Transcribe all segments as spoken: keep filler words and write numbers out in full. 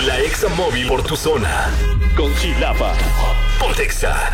La Exa Móvil por tu zona. Con Chilapa. Ponte Exa.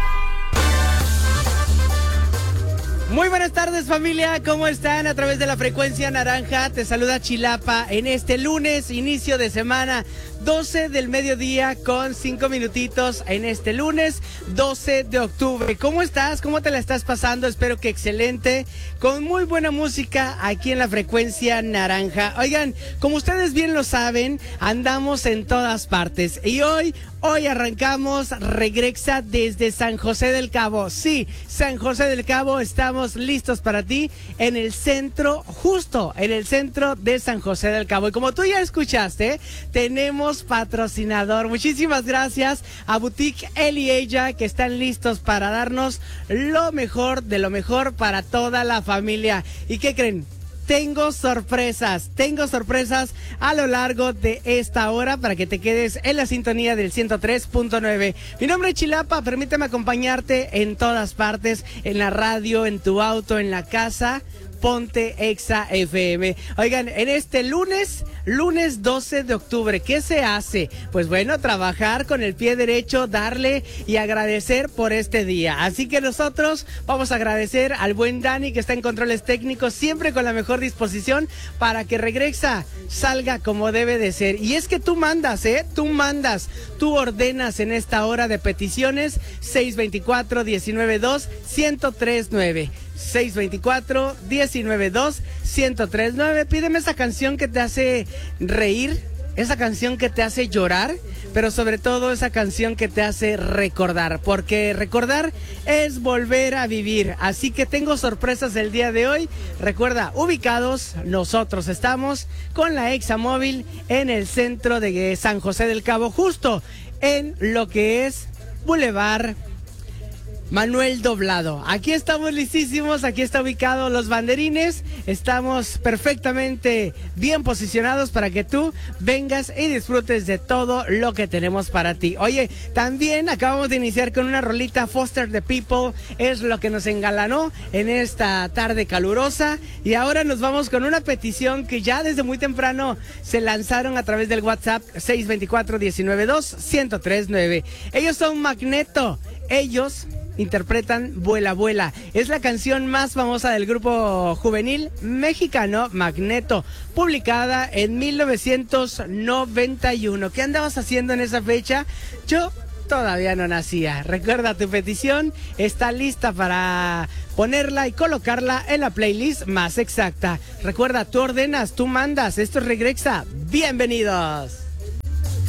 Muy buenas tardes, familia, ¿cómo están? A través de la frecuencia naranja te saluda Chilapa en este lunes, inicio de semana, doce del mediodía con cinco minutitos en este lunes, doce de octubre. ¿Cómo estás? ¿Cómo te la estás pasando? Espero que excelente, con muy buena música aquí en la frecuencia naranja. Oigan, como ustedes bien lo saben, andamos en todas partes y hoy... Hoy arrancamos Regrexa desde San José del Cabo. Sí, San José del Cabo, estamos listos para ti en el centro, justo en el centro de San José del Cabo. Y como tú ya escuchaste, tenemos patrocinador. Muchísimas gracias a Boutique Él y Ella, que están listos para darnos lo mejor de lo mejor para toda la familia. ¿Y qué creen? Tengo sorpresas, tengo sorpresas a lo largo de esta hora para que te quedes en la sintonía del ciento tres punto nueve. Mi nombre es Chilapa, permíteme acompañarte en todas partes, en la radio, en tu auto, en la casa. Ponte Exa F M. Oigan, en este lunes, lunes doce de octubre, ¿qué se hace? Pues bueno, trabajar con el pie derecho, darle y agradecer por este día. Así que nosotros vamos a agradecer al buen Dani, que está en controles técnicos, siempre con la mejor disposición para que Regrexa salga como debe de ser. Y es que tú mandas, ¿eh? Tú mandas, tú ordenas en esta hora de peticiones seis veinticuatro, diecinueve dos, ciento tres nueve. seis veinticuatro, diecinueve dos, ciento tres nueve. Pídeme esa canción que te hace reír, esa canción que te hace llorar, pero sobre todo esa canción que te hace recordar, porque recordar es volver a vivir. Así que tengo sorpresas el día de hoy. Recuerda, ubicados, nosotros estamos con la Exa Móvil en el centro de San José del Cabo, justo en lo que es Boulevard Manuel Doblado. Aquí estamos listísimos, aquí está ubicado Los Banderines, estamos perfectamente bien posicionados para que tú vengas y disfrutes de todo lo que tenemos para ti. Oye, también acabamos de iniciar con una rolita, Foster the People, es lo que nos engalanó en esta tarde calurosa, y ahora nos vamos con una petición que ya desde muy temprano se lanzaron a través del WhatsApp seis veinticuatro, diecinueve dos, ciento tres nueve. Ellos son Magneto, ellos interpretan Vuela Vuela. Es la canción más famosa del grupo juvenil mexicano Magneto, publicada en mil novecientos noventa y uno. ¿Qué andabas haciendo en esa fecha? Yo todavía no nacía. Recuerda, tu petición está lista para ponerla y colocarla en la playlist más exacta. Recuerda, tú ordenas, tú mandas. Esto es Regrexa. Bienvenidos.